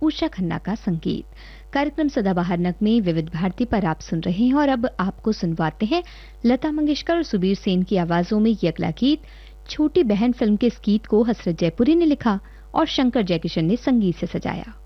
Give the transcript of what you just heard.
उषा खन्ना का संगीत। कार्यक्रम सदाबहार नगमे विविध भारती पर आप सुन रहे हैं और अब आपको सुनवाते हैं लता मंगेशकर और सुबीर सेन की आवाजों में ये अगला गीत। छोटी बहन फिल्म के इस गीत को हसरत जयपुरी ने लिखा और शंकर जयकिशन ने संगीत से सजाया।